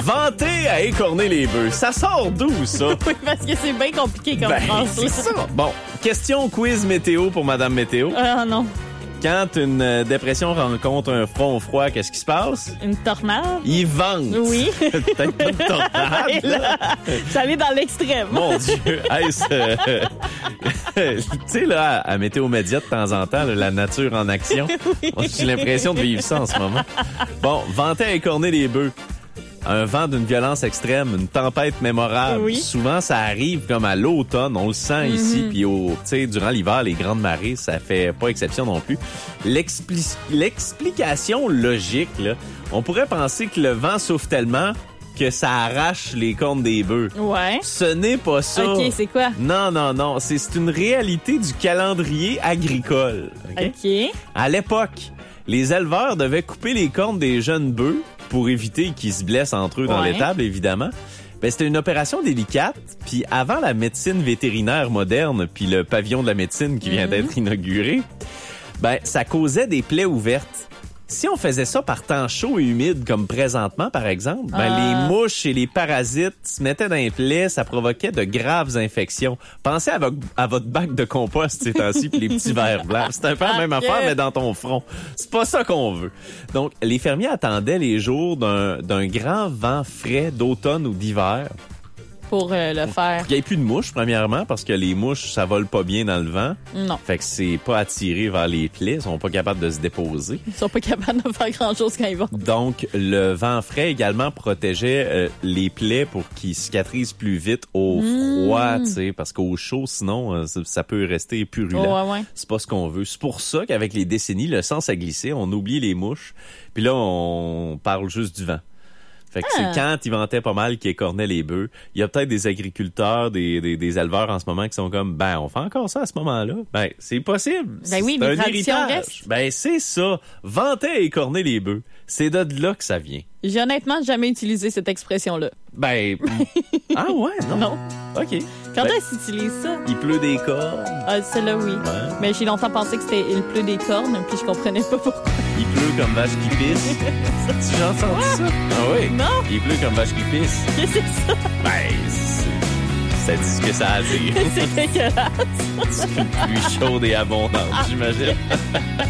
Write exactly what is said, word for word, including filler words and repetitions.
Vanter à écorner les bœufs. Ça sort d'où, ça? Oui, parce que c'est bien compliqué comme Ben, phrase. c'est ça. Bon, question quiz météo pour Madame Météo. Ah non. Quand une euh, dépression rencontre un front froid, qu'est-ce qui se passe? Une tornade? Il vente. Oui. Peut-être pas une tornade. Et là, ça allait dans l'extrême. Mon Dieu. Hey, c'est- tu sais, là, à Météo Média, de temps en temps, là, la nature en action. Oui. J'ai l'impression de vivre ça en ce moment. Bon, vanter à écorner les bœufs. Un vent d'une violence extrême, une tempête mémorable. Oui. Souvent, ça arrive comme à l'automne, on le sent ici, puis au, tu sais, durant l'hiver, les grandes marées, ça fait pas exception non plus. L'expli- L'explication logique, là, on pourrait penser que le vent souffle tellement que ça arrache les cornes des bœufs. Ouais. Ce n'est pas ça. OK, c'est quoi? Non, non, non. C'est c'est une réalité du calendrier agricole. OK? OK. À l'époque, les éleveurs devaient couper les cornes des jeunes bœufs pour éviter qu'ils se blessent entre eux dans Ouais. l'étable, évidemment. Ben, c'était une opération délicate. Puis avant la médecine vétérinaire moderne, puis le pavillon de la médecine qui vient Mhm. d'être inauguré, ben, ça causait des plaies ouvertes. Si on faisait ça par temps chaud et humide, comme présentement, par exemple, ben, Ah. les mouches et les parasites se mettaient dans les plaies, ça provoquait de graves infections. Pensez à votre, à votre bac de compost ces temps-ci, puis les petits vers blancs. C'est un peu la même Ok. affaire, mais dans ton front. C'est pas ça qu'on veut. Donc, les fermiers attendaient les jours d'un, d'un grand vent frais d'automne ou d'hiver. Pour euh, le faire. Il n'y ait plus de mouches, premièrement, parce que les mouches, ça vole pas bien dans le vent. Non. Fait que c'est pas attiré vers les plaies, ils sont pas capables de se déposer. Ils sont pas capables de faire grand-chose quand ils vont. Donc, le vent frais également protégeait euh, les plaies pour qu'ils cicatrisent plus vite au froid, tu sais, parce qu'au chaud, sinon, euh, ça, ça peut rester purulent. Oh, ouais, ouais. C'est pas ce qu'on veut. C'est pour ça qu'avec les décennies, le sens a glissé, on oublie les mouches, puis là, on parle juste du vent. Fait que Ah. c'est quand ils vantaient pas mal qu'ils écornaient les bœufs. Il y a peut-être des agriculteurs, des, des, des éleveurs en ce moment qui sont comme, ben, on fait encore ça à ce moment-là. Ben, c'est possible. Ben oui, c'est les un traditions héritage. restent. Ben, c'est ça. Vanter et écorner les bœufs. C'est de là que ça vient. J'ai honnêtement jamais utilisé cette expression-là. Ben, ah ouais, non. Non. OK. Quand Ben, est-ce qu'ils utilisent ça? il pleut des cornes. Ah, celle-là, oui. Ouais. Mais j'ai longtemps pensé que c'était il pleut des cornes, puis je comprenais pas pourquoi. Il pleut comme vache qui pisse. Tu as entendu ça? Ah oui? Non. Il pleut comme vache qui pisse. Qu'est-ce que c'est ça? Ben, c'est- ça dit ce que ça a à dire. C'est dégueulasse. C'est une pluie chaude et abondante, j'imagine.